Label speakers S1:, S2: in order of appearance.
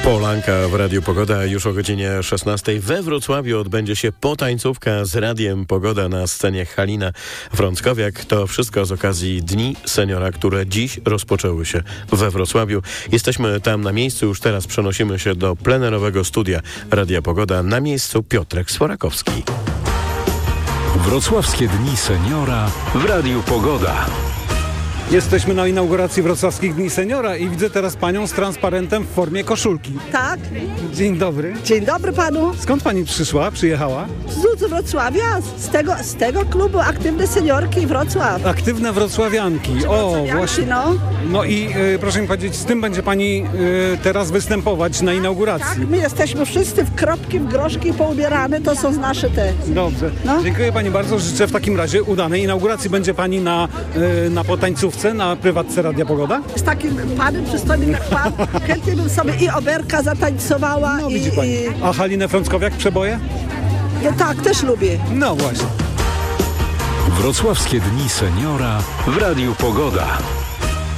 S1: Polanka w Radiu Pogoda. Już o godzinie 16 we Wrocławiu odbędzie się potańcówka z Radiem Pogoda na scenie Halina Frąckowiak. To wszystko z okazji Dni Seniora, które dziś rozpoczęły się we Wrocławiu. Jesteśmy tam na miejscu. Już teraz przenosimy się do plenerowego studia Radia Pogoda. Na miejscu Piotrek Sworakowski.
S2: Wrocławskie Dni Seniora w Radiu Pogoda.
S3: Jesteśmy na inauguracji Wrocławskich Dni Seniora i widzę teraz panią z transparentem w formie koszulki.
S4: Tak.
S3: Dzień dobry.
S4: Dzień dobry panu.
S3: Skąd pani przyjechała?
S4: Z Wrocławia, z tego klubu Aktywne Seniorki Wrocław.
S3: Aktywne wrocławianki. Właśnie. No i proszę mi powiedzieć, z tym będzie pani teraz występować na inauguracji.
S4: Tak, my jesteśmy wszyscy w kropki, w groszki poubierane, to są nasze te.
S3: Dobrze.
S4: No.
S3: Dziękuję pani bardzo. Życzę w takim razie udanej inauguracji. Będzie pani na potańcówce, na prywatce Radia Pogoda?
S4: Z takim panem przystojnym jak pan, chętnie bym sobie i oberka zatańcowała.
S3: No widzi pani. A Halinę Frąckowiak przeboje?
S4: No tak, też lubię.
S3: No właśnie.
S2: Wrocławskie Dni Seniora w Radiu Pogoda.